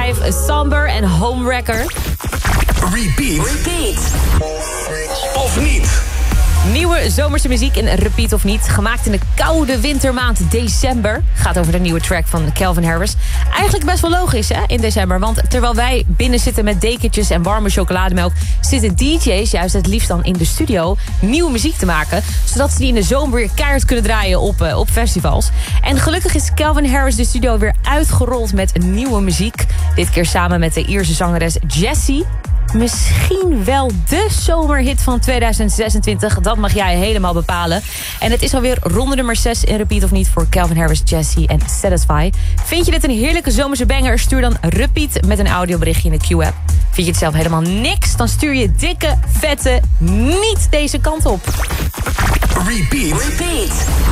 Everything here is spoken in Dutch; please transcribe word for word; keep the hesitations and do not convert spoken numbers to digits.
Five, Somber en Homewrecker. Repeat. Repeat. Of niet. Nieuwe zomerse muziek in Repeat of niet. Gemaakt in de koude wintermaand december. Gaat over de nieuwe track van Calvin Harris. Eigenlijk best wel logisch hè, in december. Want terwijl wij binnen zitten met dekentjes en warme chocolademelk... zitten D J's juist het liefst dan in de studio nieuwe muziek te maken. Zodat ze die in de zomer weer keihard kunnen draaien op, uh, op festivals. En gelukkig is Calvin Harris de studio weer uitgerold met nieuwe muziek. Dit keer samen met de Ierse zangeres Jessie. Misschien wel de zomerhit van tweeduizend zesentwintig. Dat mag jij helemaal bepalen. En het is alweer ronde nummer zes in Repeat of niet... voor Calvin Harris, Jessie en Satisfy. Vind je dit een heerlijke zomerse banger? Stuur dan Repeat met een audioberichtje in de Q-app. Vind je het zelf helemaal niks? Dan stuur je dikke, vette niet deze kant op. Repeat. Repeat.